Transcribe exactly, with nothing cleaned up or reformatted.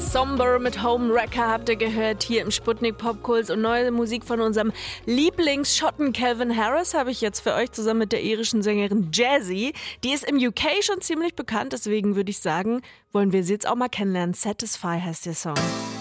Somber mit Homewrecker habt ihr gehört hier im Sputnik Popkult und neue Musik von unserem Lieblingsschotten Calvin Harris habe ich jetzt für euch zusammen mit der irischen Sängerin Jazzy. Die ist im U K schon ziemlich bekannt, deswegen würde ich sagen, wollen wir sie jetzt auch mal kennenlernen. Satisfy heißt der Song.